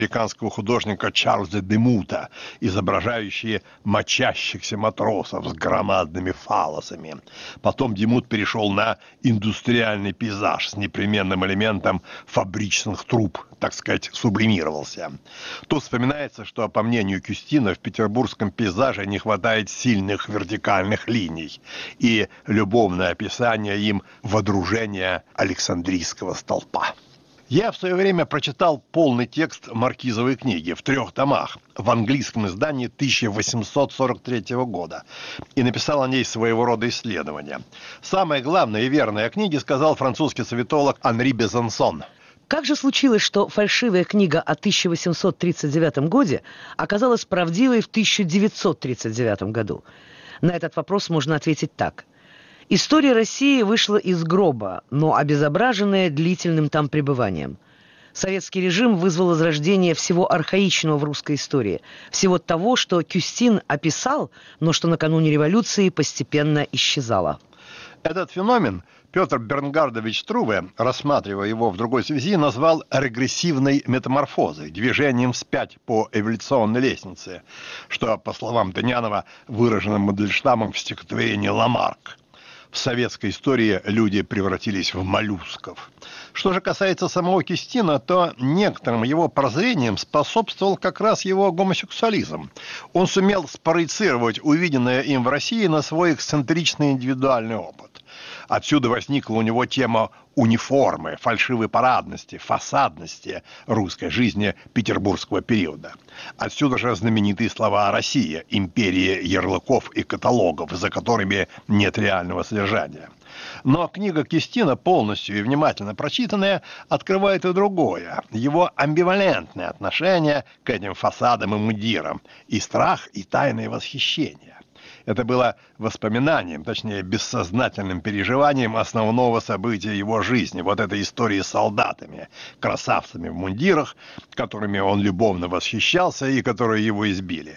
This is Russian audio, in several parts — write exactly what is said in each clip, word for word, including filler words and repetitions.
американского художника Чарльза Демута, изображающие мочащихся матросов с громадными фаллосами. Потом Демут перешел на индустриальный пейзаж с непременным элементом фабричных труб, так сказать, сублимировался. Тут вспоминается, что, по мнению Кюстина, в петербургском пейзаже не хватает сильных вертикальных линий, и любовное описание им водружения Александрийского столпа. Я в свое время прочитал полный текст Маркизовой книги в трех томах в английском издании тысяча восемьсот сорок третьего года и написал о ней своего рода исследование. Самое главное и верное о книге сказал французский советолог Анри Безансон. Как же случилось, что фальшивая книга о тысяча восемьсот тридцать девятом годе оказалась правдивой в тысяча девятьсот тридцать девятом году? На этот вопрос можно ответить так. История России вышла из гроба, но обезображенная длительным там пребыванием. Советский режим вызвал возрождение всего архаичного в русской истории, всего того, что Кюстин описал, но что накануне революции постепенно исчезало. Этот феномен Петр Бернгардович Труве, рассматривая его в другой связи, назвал регрессивной метаморфозой, движением вспять по эволюционной лестнице, что, по словам Тынянова, выражено Мандельштамом в стихотворении «Ламарк». В советской истории люди превратились в моллюсков. Что же касается самого Кюстина, то некоторым его прозрениям способствовал как раз его гомосексуализм. Он сумел спроецировать увиденное им в России на свой эксцентричный индивидуальный опыт. Отсюда возникла у него тема униформы, фальшивой парадности, фасадности русской жизни петербургского периода. Отсюда же знаменитые слова о России, империи ярлыков и каталогов, за которыми нет реального содержания. Но книга Кюстина, полностью и внимательно прочитанная, открывает и другое, его амбивалентное отношение к этим фасадам и мундирам, и страх, и тайное восхищение. Это было воспоминанием, точнее, бессознательным переживанием основного события его жизни, вот этой истории с солдатами, красавцами в мундирах, которыми он любовно восхищался и которые его избили.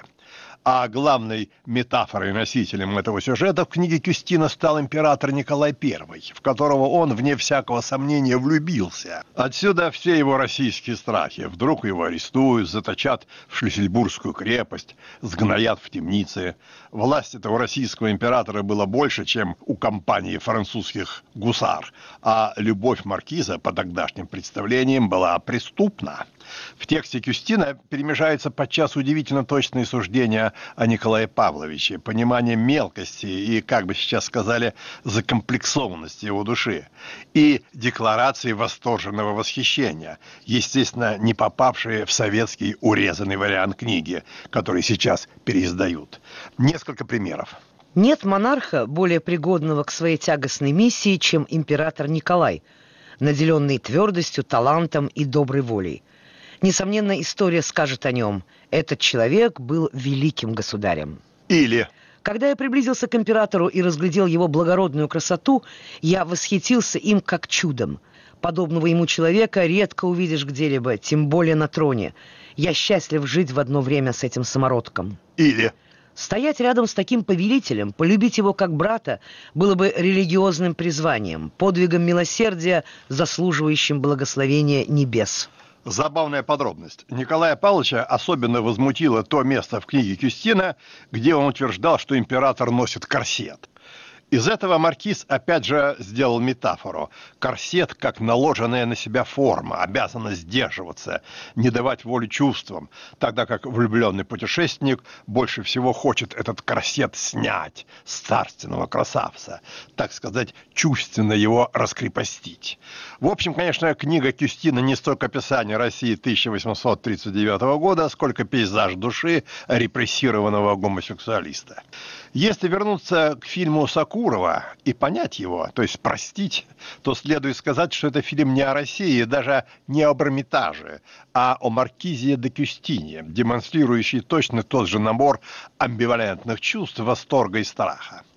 А главной метафорой и носителем этого сюжета в книге Кюстина стал император Николай Первый, в которого он, вне всякого сомнения, влюбился. Отсюда все его российские страхи. Вдруг его арестуют, заточат в Шлиссельбургскую крепость, сгноят в темнице. Власть этого российского императора была больше, чем у компании французских гусар, а любовь маркиза по тогдашним представлениям была преступна. В тексте Кюстина перемежаются подчас удивительно точные суждения о Николае Павловиче, понимание мелкости и, как бы сейчас сказали, закомплексованности его души, и декларации восторженного восхищения, естественно, не попавшие в советский урезанный вариант книги, который сейчас переиздают. Несколько примеров. Нет монарха, более пригодного к своей тягостной миссии, чем император Николай, наделенный твердостью, талантом и доброй волей. Несомненно, история скажет о нем. Этот человек был великим государем. Или... Когда я приблизился к императору и разглядел его благородную красоту, я восхитился им как чудом. Подобного ему человека редко увидишь где-либо, тем более на троне. Я счастлив жить в одно время с этим самородком. Или... Стоять рядом с таким повелителем, полюбить его как брата, было бы религиозным призванием, подвигом милосердия, заслуживающим благословения небес. Забавная подробность. Николая Павловича особенно возмутило то место в книге Кюстина, где он утверждал, что император носит корсет. Из этого маркиз опять же сделал метафору. Корсет, как наложенная на себя форма, обязана сдерживаться, не давать волю чувствам, тогда как влюбленный путешественник больше всего хочет этот корсет снять с царственного красавца, так сказать, чувственно его раскрепостить. В общем, конечно, книга Кюстина не столько описание России тысяча восемьсот тридцать девятого года, сколько пейзаж души репрессированного гомосексуалиста. Если вернуться к фильму Сокурова и понять его, то есть простить, то следует сказать, что это фильм не о России, даже не об Эрмитаже, а о Маркизе де Кюстине, демонстрирующий точно тот же набор амбивалентных чувств, восторга и страха.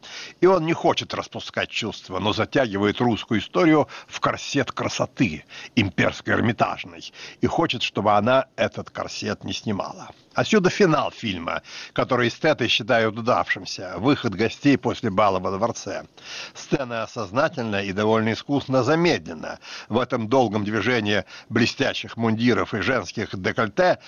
И он не хочет распускать чувства, но затягивает русскую историю в корсет красоты, имперской эрмитажной, и хочет, чтобы она этот корсет не снимала. Отсюда финал фильма, который эстеты считают удавшимся, выход гостей после бала во дворце. Сцена сознательно и довольно искусно замедлена. В этом долгом движении блестящих мундиров и женских декольте